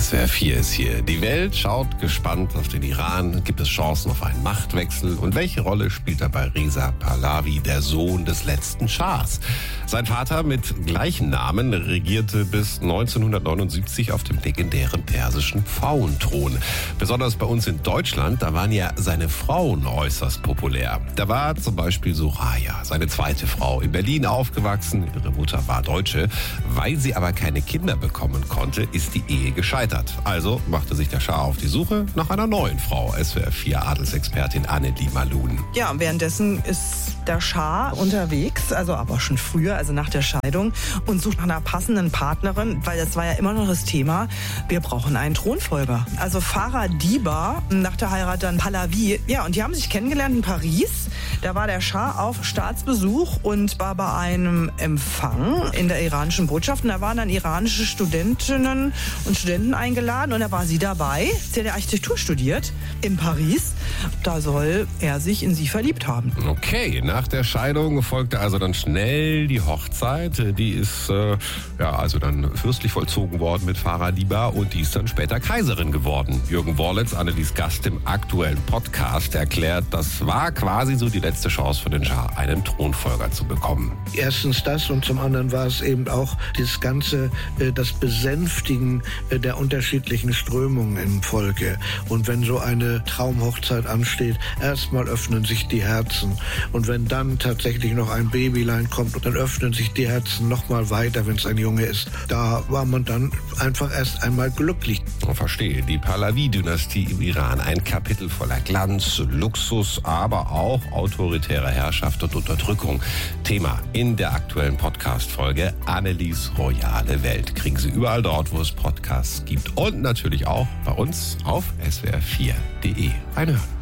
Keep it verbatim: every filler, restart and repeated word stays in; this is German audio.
S W R vier ist hier. Die Welt schaut gespannt auf den Iran. Gibt es Chancen auf einen Machtwechsel? Und welche Rolle spielt dabei Reza Pahlavi, der Sohn des letzten Schahs? Sein Vater mit gleichem Namen regierte bis neunzehnhundertneunundsiebzig auf dem legendären persischen Pfauenthron. Besonders bei uns in Deutschland, da waren ja seine Frauen äußerst populär. Da war zum Beispiel Soraya, seine zweite Frau, in Berlin aufgewachsen. Ihre Mutter war Deutsche. Weil sie aber keine Kinder bekommen konnte, ist die Ehe gescheitert. Also machte sich der Schah auf die Suche nach einer neuen Frau. S W R vier Adelsexpertin Annelie Malun. Ja, währenddessen ist der Schah unterwegs, also aber schon früher, also nach der Scheidung, und sucht nach einer passenden Partnerin, weil das war ja immer noch das Thema, wir brauchen einen Thronfolger. Also Farah Diba, nach der Heirat dann Pahlavi. Ja, und die haben sich kennengelernt in Paris. Da war der Schah auf Staatsbesuch und war bei einem Empfang in der iranischen Botschaft. Und da waren dann iranische Studentinnen und Studenten eingeladen und da war sie dabei. Sie hat ja Architektur studiert in Paris. Da soll er sich in sie verliebt haben. Okay, nach der Scheidung folgte also dann schnell die Hochzeit. Die ist äh, ja also dann fürstlich vollzogen worden mit Farah Diba und die ist dann später Kaiserin geworden. Jürgen Worlitz, Annelies Gast im aktuellen Podcast, erklärt, das war quasi so die letzte Chance für den Schah, einen Thronfolger zu bekommen. Erstens das und zum anderen war es eben auch das ganze, das Besänftigen der unterschiedlichen Strömungen im Volke. Und wenn so eine Traumhochzeit ansteht, erstmal öffnen sich die Herzen. Und wenn dann tatsächlich noch ein Babylein kommt, dann öffnen sich die Herzen noch mal weiter, wenn es ein Junge ist. Da war man dann einfach erst einmal glücklich. Ich verstehe, die Pahlavi-Dynastie im Iran, ein Kapitel voller Glanz, Luxus, aber auch autoritärer Herrschaft und Unterdrückung. Thema in der aktuellen Podcast-Folge Annelies royale Welt. Kriegen Sie überall dort, wo es Podcasts gibt und natürlich auch bei uns auf S W R vier punkt de. Reinhören.